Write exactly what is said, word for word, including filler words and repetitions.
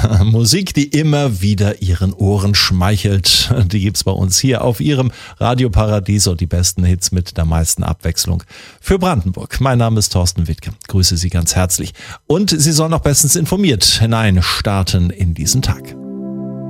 Musik, die immer wieder Ihren Ohren schmeichelt. Die gibt's bei uns hier auf Ihrem Radioparadies und die besten Hits mit der meisten Abwechslung für Brandenburg. Mein Name ist Thorsten Wittke. Grüße Sie ganz herzlich. Und Sie sollen auch bestens informiert hinein starten in diesen Tag.